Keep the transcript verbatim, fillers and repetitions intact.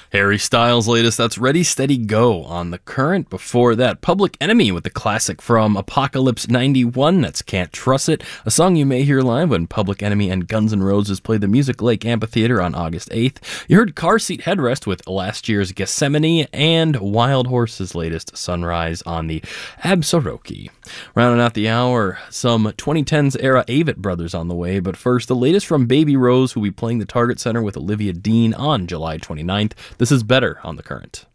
Harry Styles' latest, that's Ready, Steady, Go on The Current. Before that, Public Enemy with the classic from Apocalypse ninety-one, that's Can't Trust It, a song you may hear live when Public Enemy and Guns N' Roses play the Music Lake Amphitheater on August eighth. You heard Car Seat Headrest with last year's Gethsemane, and Wild Horse's latest, Sunrise, on the Absaroki. Rounding out the hour, some twenty tens era Avett Brothers on the way, but first, the latest from Baby Rose, who will be playing the Target Center with Olivia Dean on July twenty-ninth. This is Better on The Current.